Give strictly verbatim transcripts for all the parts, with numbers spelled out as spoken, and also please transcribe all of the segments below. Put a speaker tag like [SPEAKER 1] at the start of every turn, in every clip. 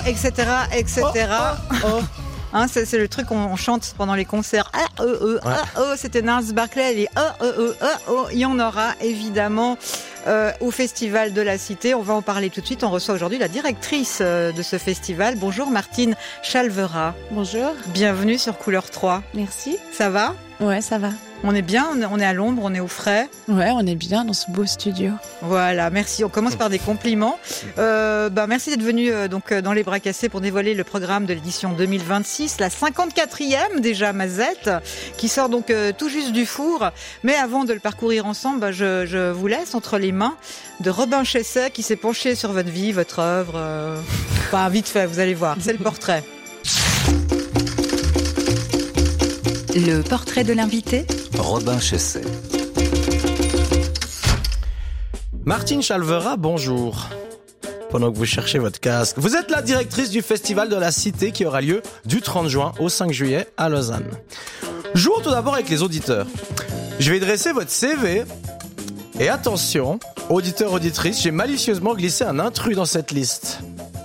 [SPEAKER 1] et cetera, et cetera. Oh, oh, oh. Hein, c'est, c'est le truc qu'on chante pendant les concerts. Ah, oh, oh, ouais. ah, oh, c'était Gnarls Barkley. Et oh, oh, oh, oh, oh. Il y en aura évidemment euh, au Festival de la Cité. On va en parler tout de suite. On reçoit aujourd'hui la directrice euh, de ce festival. Bonjour Martine Chalvera.
[SPEAKER 2] Bonjour.
[SPEAKER 1] Bienvenue sur Couleur trois.
[SPEAKER 2] Merci.
[SPEAKER 1] Ça va ?
[SPEAKER 2] Ouais, ça va.
[SPEAKER 1] On est bien, on est à l'ombre, on est au frais.
[SPEAKER 2] Ouais, on est bien dans ce beau studio.
[SPEAKER 1] Voilà, merci. On commence par des compliments. Euh, bah, merci d'être venu euh, donc, dans les bras cassés pour dévoiler le programme de l'édition deux mille vingt-six, la cinquante-quatrième déjà, Mazette, qui sort donc euh, tout juste du four. Mais avant de le parcourir ensemble, bah, je, je vous laisse entre les mains de Robin Chesset qui s'est penché sur votre vie, votre œuvre. Euh... Enfin, vite fait, vous allez voir, c'est le portrait.
[SPEAKER 3] Le portrait de l'invité,
[SPEAKER 4] Robin Chesset.
[SPEAKER 5] Martine Chalvera, bonjour. Pendant que vous cherchez votre casque, vous êtes la directrice du Festival de la Cité qui aura lieu du trente juin au cinq juillet à Lausanne. Jouons tout d'abord avec les auditeurs. Je vais dresser votre C V. Et attention, auditeurs, auditrices, j'ai malicieusement glissé un intrus dans cette liste.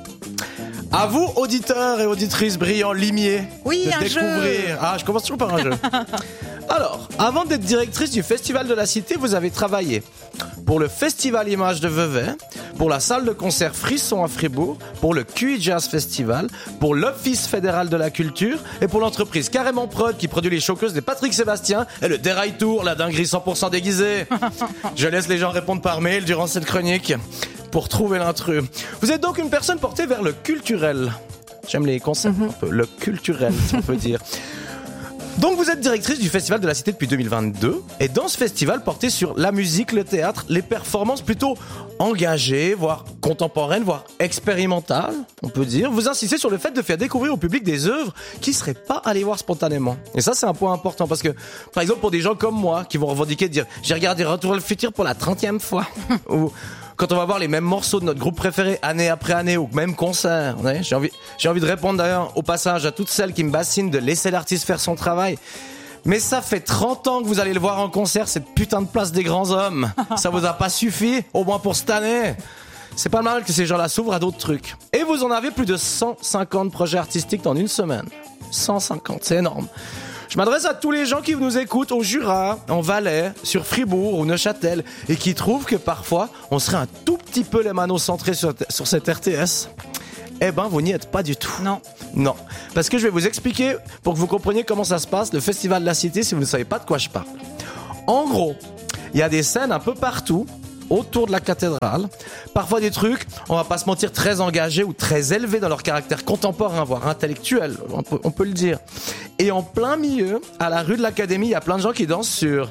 [SPEAKER 5] À vous, auditeurs et auditrices brillants limiers,
[SPEAKER 1] oui,
[SPEAKER 5] de
[SPEAKER 1] un
[SPEAKER 5] découvrir.
[SPEAKER 1] Jeu.
[SPEAKER 5] Ah, je commence toujours par un jeu. Alors, avant d'être directrice du Festival de la Cité, vous avez travaillé pour le Festival Images de Vevey, pour la salle de concert Frisson à Fribourg, pour le Q I Jazz Festival, pour l'Office fédéral de la culture et pour l'entreprise Carrément Prod qui produit les choceuses de Patrick Sébastien et le Dérail Tour, la dinguerie cent pour cent déguisée. Je laisse les gens répondre par mail durant cette chronique pour trouver l'intrus. Vous êtes donc une personne portée vers le culturel. J'aime les concepts mm-hmm. un peu. Le culturel, si on peut dire. Donc vous êtes directrice du Festival de la Cité depuis deux mille vingt-deux et dans ce festival porté sur la musique, le théâtre, les performances plutôt engagées, voire contemporaines, voire expérimentales, on peut dire. Vous insistez sur le fait de faire découvrir au public des œuvres qui ne seraient pas allées voir spontanément. Et ça c'est un point important parce que, par exemple pour des gens comme moi qui vont revendiquer de dire « j'ai regardé Retour vers le futur pour la trentième fois » ou quand on va voir les mêmes morceaux de notre groupe préféré année après année ou même concert, ouais, j'ai envie, j'ai envie de répondre d'ailleurs au passage à toutes celles qui me bassinent de laisser l'artiste faire son travail. Mais ça fait trente ans que vous allez le voir en concert, cette putain de place des grands hommes. Ça vous a pas suffi, au moins pour cette année. C'est pas mal que ces gens-là s'ouvrent à d'autres trucs. Et vous en avez plus de cent cinquante projets artistiques dans une semaine. cent cinquante, c'est énorme. Je m'adresse à tous les gens qui nous écoutent au Jura, en Valais, sur Fribourg ou Neuchâtel et qui trouvent que parfois on serait un tout petit peu les manocentrés sur, sur cette R T S. Eh ben, vous n'y êtes pas du tout.
[SPEAKER 1] Non.
[SPEAKER 5] Non. Parce que je vais vous expliquer, pour que vous compreniez comment ça se passe, le Festival de la Cité, si vous ne savez pas de quoi je parle. En gros, il y a des scènes un peu partout, autour de la cathédrale. Parfois des trucs, on va pas se mentir, très engagés ou très élevés dans leur caractère contemporain, voire intellectuel, on peut, on peut le dire. Et en plein milieu, à la rue de l'Académie, il y a plein de gens qui dansent sur...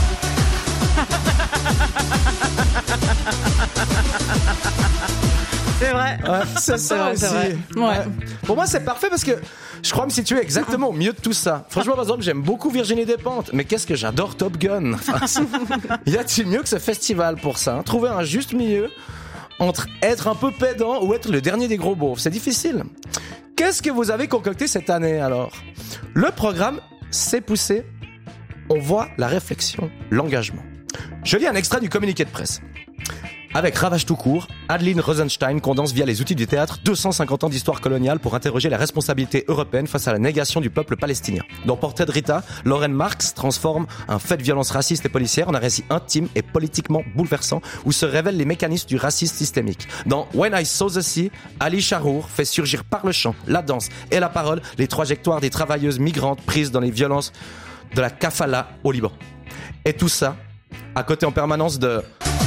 [SPEAKER 1] C'est vrai.
[SPEAKER 5] Ouais, c'est ça
[SPEAKER 1] vrai,
[SPEAKER 5] aussi.
[SPEAKER 1] C'est vrai.
[SPEAKER 5] Ouais. Ouais. Pour moi, c'est parfait parce que je crois me situer exactement au milieu de tout ça. Franchement, par exemple, j'aime beaucoup Virginie Despentes, mais qu'est-ce que j'adore Top Gun. Enfin, y a-t-il mieux que ce festival pour ça, hein? Trouver un juste milieu entre être un peu pédant ou être le dernier des gros beaufs, c'est difficile. Qu'est-ce que vous avez concocté cette année alors? Le programme s'est poussé. On voit la réflexion, l'engagement. Je lis un extrait du communiqué de presse. Avec Ravage tout court, Adeline Rosenstein condense via les outils du théâtre deux cent cinquante ans d'histoire coloniale pour interroger la responsabilité européenne face à la négation du peuple palestinien. Dans Portrait de Rita, Lauren Marx transforme un fait de violence raciste et policière en un récit intime et politiquement bouleversant où se révèlent les mécanismes du racisme systémique. Dans When I Saw the Sea, Ali Charour fait surgir par le chant, la danse et la parole les trajectoires des travailleuses migrantes prises dans les violences de la kafala au Liban. Et tout ça, à côté en permanence de...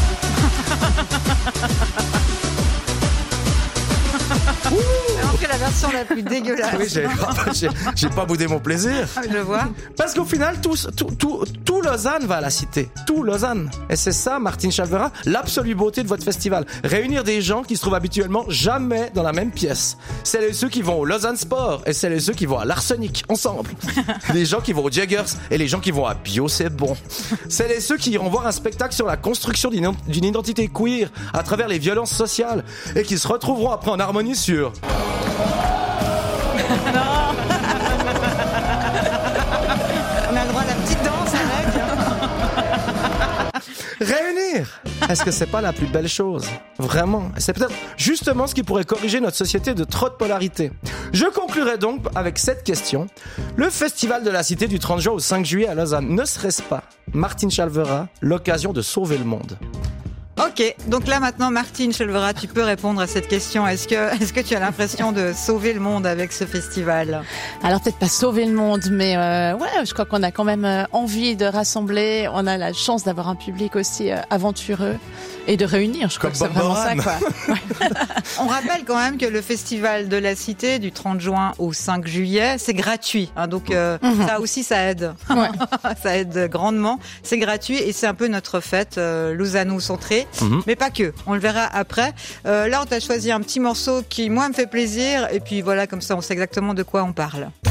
[SPEAKER 1] Alors que la version la plus dégueulasse.
[SPEAKER 5] Oui, j'ai, j'ai, j'ai pas boudé mon plaisir.
[SPEAKER 1] Je vois.
[SPEAKER 5] Parce qu'au final, tout, tout, tout, tout Lausanne va à la Cité. Tout Lausanne. Et c'est ça, Martine Chalvera, l'absolue beauté de votre festival. Réunir des gens qui se trouvent habituellement jamais dans la même pièce. Celles et ceux qui vont au Lausanne Sport et celles et ceux qui vont à l'Arsenic, ensemble. Les gens qui vont au Jaggers et les gens qui vont à Bio, c'est bon. Celles et ceux qui iront voir un spectacle sur la construction d'une, d'une identité queer à travers les violences sociales et qui se retrouveront après en harmonie sur...
[SPEAKER 1] Non. On a le droit à la petite danse avec.
[SPEAKER 5] Réunir! Est-ce que c'est pas la plus belle chose? Vraiment. C'est peut-être justement ce qui pourrait corriger notre société de trop de polarité. Je conclurai donc avec cette question. Le Festival de la Cité du trente juin au cinq juillet à Lausanne, ne serait-ce pas, Martine Chalvera, l'occasion de sauver le monde?
[SPEAKER 1] Ok, donc là maintenant Martine Chalvera, tu peux répondre à cette question. Est-ce que, est-ce que tu as l'impression de sauver le monde avec ce festival?
[SPEAKER 2] Alors peut-être pas sauver le monde, mais euh, ouais, je crois qu'on a quand même euh, envie de rassembler. On a la chance d'avoir un public aussi euh, aventureux et de réunir. Je crois
[SPEAKER 5] Comme
[SPEAKER 2] que c'est
[SPEAKER 5] Bob
[SPEAKER 2] vraiment ça,
[SPEAKER 5] Moran.
[SPEAKER 2] quoi. Ouais.
[SPEAKER 1] On rappelle quand même que le Festival de la Cité du trente juin au cinq juillet, c'est gratuit. Hein, donc euh,
[SPEAKER 2] Mhm.
[SPEAKER 1] ça aussi, ça aide.
[SPEAKER 2] Ouais.
[SPEAKER 1] Ça aide grandement. C'est gratuit et c'est un peu notre fête euh, lausanno-centrée.
[SPEAKER 5] Mhm.
[SPEAKER 1] Mais pas que, on le verra après. Euh, là, on t'a choisi un petit morceau qui, moi, me fait plaisir. Et puis voilà, comme ça, on sait exactement de quoi on parle.